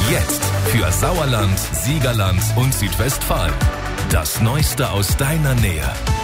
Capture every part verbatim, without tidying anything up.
Jetzt für Sauerland, Siegerland und Südwestfalen. Das Neueste aus deiner Nähe.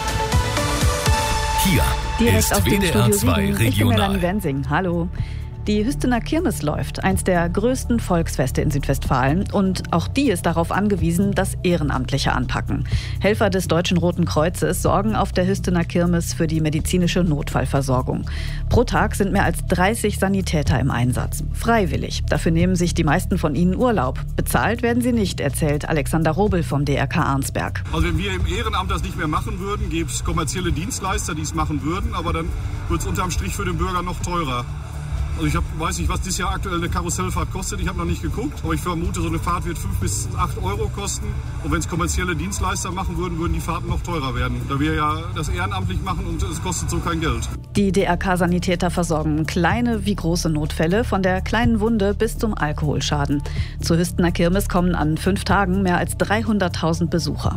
Hier Direkt ist aus W D R zwei Ich bin Melanie Regional. Wensing. Hallo. Die Hüstener Kirmes läuft, eins der größten Volksfeste in Südwestfalen. Und auch die ist darauf angewiesen, dass Ehrenamtliche anpacken. Helfer des Deutschen Roten Kreuzes sorgen auf der Hüstener Kirmes für die medizinische Notfallversorgung. Pro Tag sind mehr als dreißig Sanitäter im Einsatz. Freiwillig. Dafür nehmen sich die meisten von ihnen Urlaub. Bezahlt werden sie nicht, erzählt Alexander Robel vom D R K Arnsberg. Also wenn wir im Ehrenamt das nicht mehr machen würden, gäbe es kommerzielle Dienstleister, die es machen würden. Aber dann wird es unterm Strich für den Bürger noch teurer. Also ich hab, weiß nicht, was dieses Jahr aktuell eine Karussellfahrt kostet. Ich habe noch nicht geguckt. Aber ich vermute, so eine Fahrt wird fünf bis acht Euro kosten. Und wenn es kommerzielle Dienstleister machen würden, würden die Fahrten noch teurer werden. Da wir ja das ehrenamtlich machen und es kostet so kein Geld. Die D R K-Sanitäter versorgen kleine wie große Notfälle, von der kleinen Wunde bis zum Alkoholschaden. Zur Hüstener Kirmes kommen an fünf Tagen mehr als dreihunderttausend Besucher.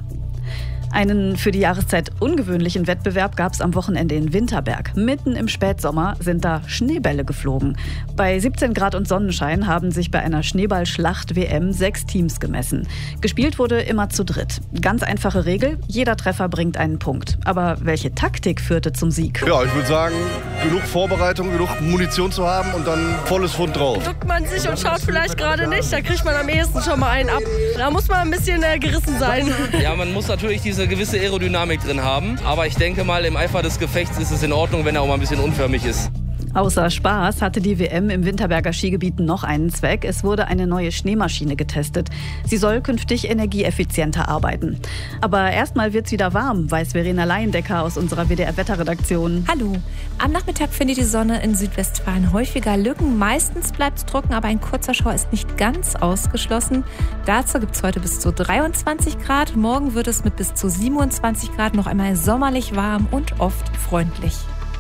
Einen für die Jahreszeit ungewöhnlichen Wettbewerb gab es am Wochenende in Winterberg. Mitten im Spätsommer sind da Schneebälle geflogen. Bei siebzehn Grad und Sonnenschein haben sich bei einer Schneeballschlacht-W M sechs Teams gemessen. Gespielt wurde immer zu dritt. Ganz einfache Regel, jeder Treffer bringt einen Punkt. Aber welche Taktik führte zum Sieg? Ja, ich würde sagen, genug Vorbereitung, genug Munition zu haben und dann volles Fund drauf. Duckt man sich und schaut vielleicht gerade nicht, da kriegt man am ehesten schon mal einen ab. Da muss man ein bisschen äh, gerissen sein. Ja, man muss natürlich diese gewisse Aerodynamik drin haben. Aber ich denke mal, im Eifer des Gefechts ist es in Ordnung, wenn er auch mal ein bisschen unförmig ist. Außer Spaß hatte die W M im Winterberger Skigebiet noch einen Zweck. Es wurde eine neue Schneemaschine getestet. Sie soll künftig energieeffizienter arbeiten. Aber erstmal wird's wieder warm, weiß Verena Laiendecker aus unserer W D R-Wetterredaktion. Hallo. Am Nachmittag findet die Sonne in Südwestfalen häufiger Lücken. Meistens bleibt es trocken, aber ein kurzer Schauer ist nicht ganz ausgeschlossen. Dazu gibt es heute bis zu dreiundzwanzig Grad. Morgen wird es mit bis zu siebenundzwanzig Grad noch einmal sommerlich warm und oft freundlich.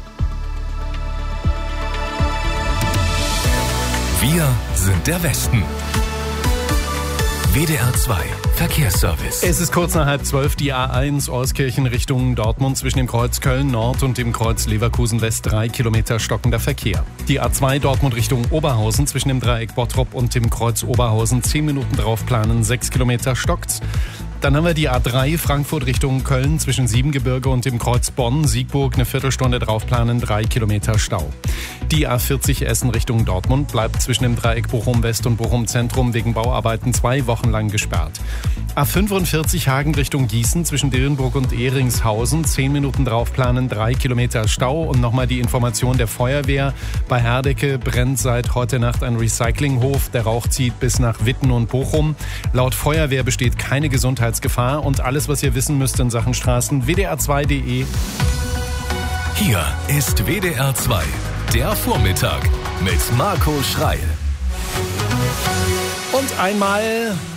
Wir sind der Westen. W D R zwei Verkehrsservice. Es ist kurz nach halb zwölf, die A eins Euskirchen Richtung Dortmund zwischen dem Kreuz Köln Nord und dem Kreuz Leverkusen West drei Kilometer stockender Verkehr. Die A zwei Dortmund Richtung Oberhausen zwischen dem Dreieck Bottrop und dem Kreuz Oberhausen zehn Minuten drauf planen, sechs Kilometer stockt's. Dann haben wir die A drei Frankfurt Richtung Köln zwischen Siebengebirge und dem Kreuz Bonn-Siegburg eine Viertelstunde draufplanen, drei Kilometer Stau. Die A vierzig Essen Richtung Dortmund bleibt zwischen dem Dreieck Bochum-West und Bochum-Zentrum wegen Bauarbeiten zwei Wochen lang gesperrt. A fünfundvierzig Hagen Richtung Gießen zwischen Dillenburg und Ehringshausen, zehn Minuten draufplanen, drei Kilometer Stau. Und nochmal die Information der Feuerwehr. Bei Herdecke brennt seit heute Nacht ein Recyclinghof. Der Rauch zieht bis nach Witten und Bochum. Laut Feuerwehr besteht keine Gesundheitsgefahr. Und alles, was ihr wissen müsst in Sachen Straßen, W D R zwei Punkt de. Hier ist W D R zwei, der Vormittag mit Marco Schreil. Und einmal